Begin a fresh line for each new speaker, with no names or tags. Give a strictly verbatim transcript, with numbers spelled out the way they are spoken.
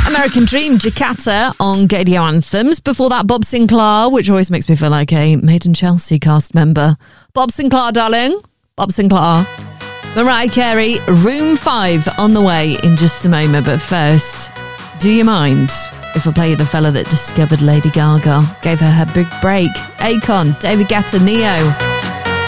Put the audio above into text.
American Dream, Jakarta on Gadio Anthems. Before that, Bob Sinclair, which always makes me feel like a Made in Chelsea cast member. Bob Sinclair, darling. Bob Sinclair. Mariah Carey, Room five on the way in just a moment. But first, do you mind if I play you the fella that discovered Lady Gaga, gave her her big break? Akon, David Guetta, Neo.